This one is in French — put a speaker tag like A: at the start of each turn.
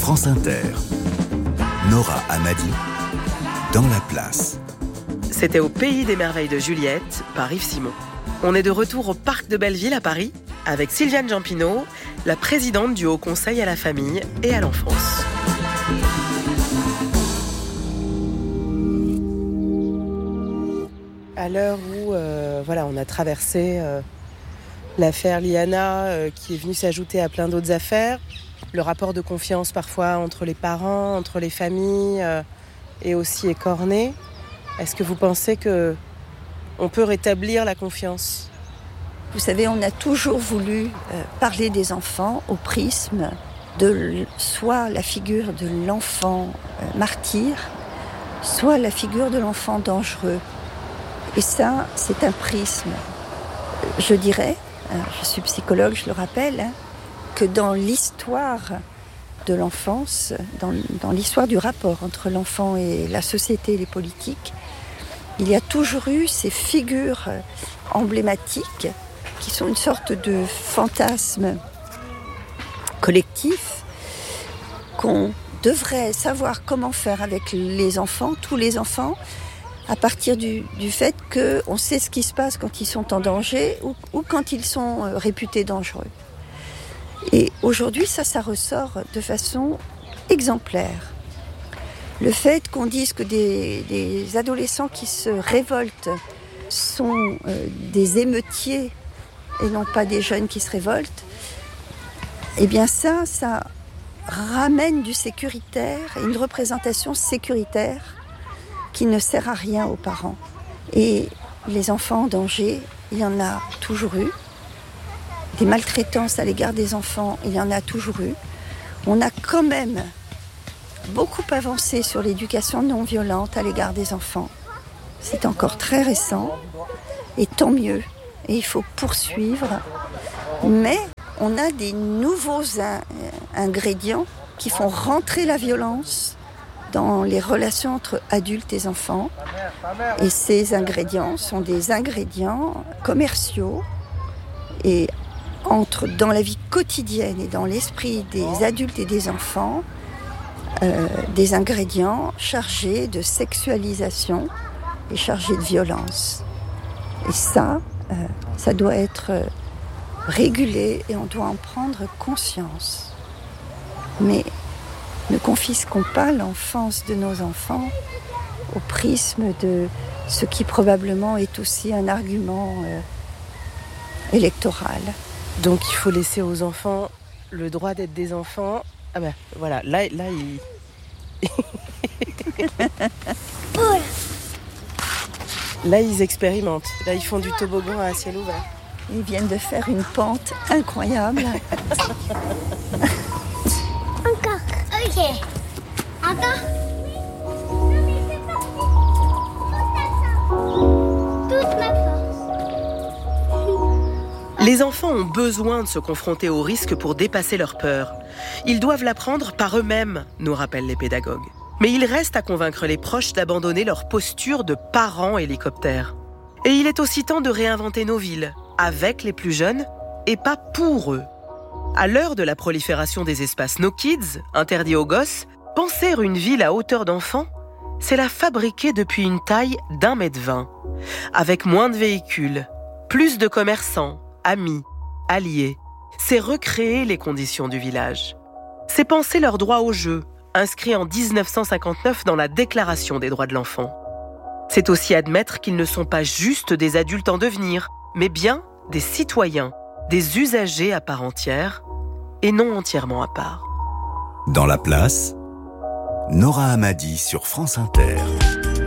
A: France Inter. Nora Hamady, dans la place.
B: C'était au Pays des Merveilles de Juliette, par Yves Simon. On est de retour au Parc de Belleville à Paris, avec Sylviane Jampineau, la présidente du Haut Conseil à la famille et à l'enfance. À l'heure où on a traversé l'affaire Liana qui est venue s'ajouter à plein d'autres affaires, le rapport de confiance parfois entre les parents, entre les familles est aussi écorné. Est-ce que vous pensez qu'on peut rétablir la confiance ?
C: Vous savez, on a toujours voulu parler des enfants au prisme de soit la figure de l'enfant martyr, soit la figure de l'enfant dangereux. Et ça, c'est un prisme. Je dirais, je suis psychologue, je le rappelle, que dans l'histoire de l'enfance, dans l'histoire du rapport entre l'enfant et la société et les politiques, il y a toujours eu ces figures emblématiques qui sont une sorte de fantasme collectif qu'on devrait savoir comment faire avec les enfants, tous les enfants, à partir du fait qu'on sait ce qui se passe quand ils sont en danger ou quand ils sont réputés dangereux. Et aujourd'hui, ça ressort de façon exemplaire. Le fait qu'on dise que des adolescents qui se révoltent sont des émeutiers et non pas des jeunes qui se révoltent, eh bien ça ramène du sécuritaire, une représentation sécuritaire qui ne sert à rien aux parents. Et les enfants en danger, il y en a toujours eu. Des maltraitances à l'égard des enfants, il y en a toujours eu. On a quand même beaucoup avancé sur l'éducation non violente à l'égard des enfants. C'est encore très récent, et tant mieux. Et il faut poursuivre. Mais on a des nouveaux ingrédients qui font rentrer la violence dans les relations entre adultes et enfants. Et ces ingrédients sont des ingrédients commerciaux et entrent dans la vie quotidienne et dans l'esprit des adultes et des enfants des ingrédients chargés de sexualisation et chargés de violence. Et ça doit être régulé et on doit en prendre conscience. Mais ne confisquons pas l'enfance de nos enfants au prisme de ce qui probablement est aussi un argument électoral.
B: Donc il faut laisser aux enfants le droit d'être des enfants. Ah ben voilà, là ils... Là ils expérimentent, là ils font du toboggan à ciel ouvert.
C: Ils viennent de faire une pente incroyable.
D: Encore. Ok. Encore. Toute ma force.
B: Les enfants ont besoin de se confronter aux risques pour dépasser leur peur. Ils doivent l'apprendre par eux-mêmes, nous rappellent les pédagogues. Mais il reste à convaincre les proches d'abandonner leur posture de parents hélicoptères. Et il est aussi temps de réinventer nos villes, avec les plus jeunes et pas pour eux. À l'heure de la prolifération des espaces No Kids, interdits aux gosses, penser une ville à hauteur d'enfant, c'est la fabriquer depuis une taille d'1,20 m, avec moins de véhicules, plus de commerçants, amis, alliés. C'est recréer les conditions du village. C'est penser leur droit au jeu, inscrit en 1959 dans la Déclaration des droits de l'enfant. C'est aussi admettre qu'ils ne sont pas juste des adultes en devenir, mais bien des citoyens, des usagers à part entière, et non entièrement à part.
A: Dans la place, Nora Hamady sur France Inter.